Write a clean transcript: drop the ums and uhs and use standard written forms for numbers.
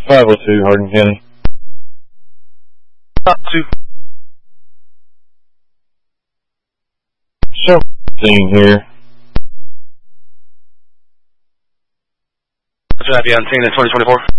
502, Hardin County. 2. Show scene here. What's that? Be on scene in 2024.